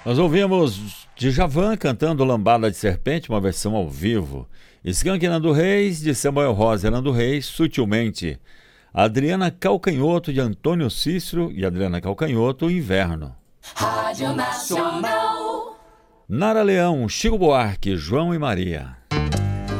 Nós ouvimos Djavan cantando Lambada de Serpente, uma versão ao vivo. Skank Nando Reis, de Samuel Rosa e Nando Reis, Sutilmente. Adriana Calcanhoto, de Antônio Cícero e Adriana Calcanhoto, Inverno. Rádio Nacional. Nara Leão, Chico Buarque, João e Maria.